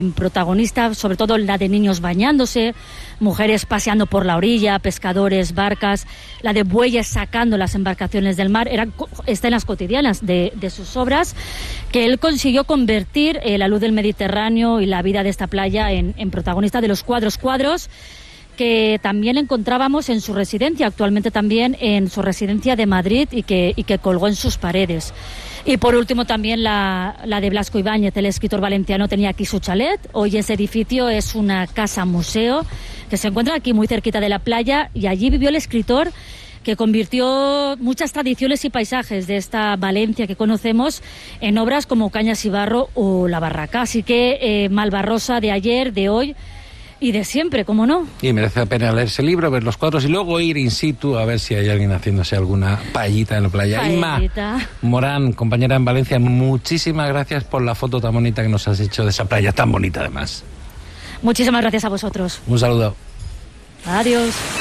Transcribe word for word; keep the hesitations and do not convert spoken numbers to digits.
Protagonista, sobre todo la de niños bañándose, mujeres paseando por la orilla, pescadores, barcas, la de bueyes sacando las embarcaciones del mar, eran escenas cotidianas de, de sus obras, que él consiguió convertir eh, la luz del Mediterráneo y la vida de esta playa en, en protagonista de los cuadros, cuadros que también encontrábamos en su residencia, actualmente también en su residencia de Madrid, y que, y que colgó en sus paredes. Y por último también la, la de Blasco Ibáñez, el escritor valenciano, tenía aquí su chalet. Hoy ese edificio es una casa-museo que se encuentra aquí muy cerquita de la playa, y allí vivió el escritor que convirtió muchas tradiciones y paisajes de esta Valencia que conocemos en obras como Cañas y Barro o La Barraca. Así que eh, Malvarrosa de ayer, de hoy y de siempre, ¿cómo no? Y merece la pena leer ese libro, ver los cuadros y luego ir in situ a ver si hay alguien haciéndose alguna paellita en la playa. Paellita. Inma Morán, compañera en Valencia, muchísimas gracias por la foto tan bonita que nos has hecho de esa playa tan bonita además. Muchísimas gracias a vosotros. Un saludo. Adiós.